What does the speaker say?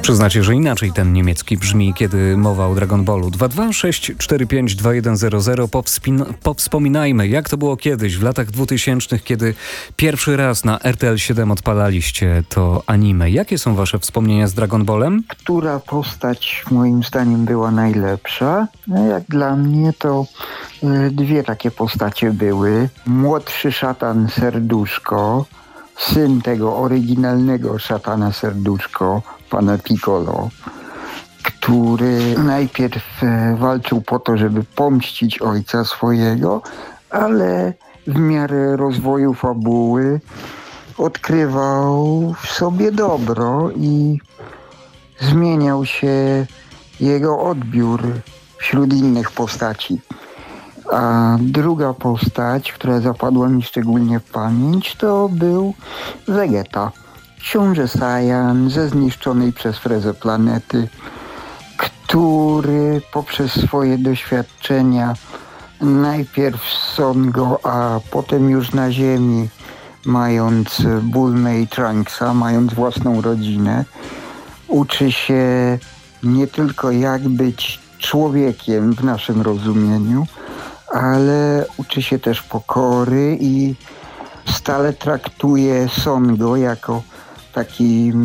Przyznacie, że inaczej ten niemiecki brzmi, kiedy mowa o Dragon Ballu. 226452100. Powspominajmy, jak to było kiedyś, w latach 2000, kiedy pierwszy raz na RTL 7 odpalaliście to anime. Jakie są wasze wspomnienia z Dragon Ballem? Która postać moim zdaniem była najlepsza? No jak dla mnie to dwie takie postacie były. Młodszy szatan Serduszko, syn tego oryginalnego szatana Serduszko, pana Piccolo, który najpierw walczył po to, żeby pomścić ojca swojego, ale w miarę rozwoju fabuły odkrywał w sobie dobro i zmieniał się jego odbiór wśród innych postaci. A druga postać, która zapadła mi szczególnie w pamięć, to był Vegeta, książę Saiyan ze zniszczonej przez Frezę planety, który poprzez swoje doświadczenia najpierw z Songo, a potem już na ziemi, mając Bulmę i Trunksa, mając własną rodzinę, uczy się nie tylko jak być człowiekiem w naszym rozumieniu, ale uczy się też pokory i stale traktuje Songo jako taki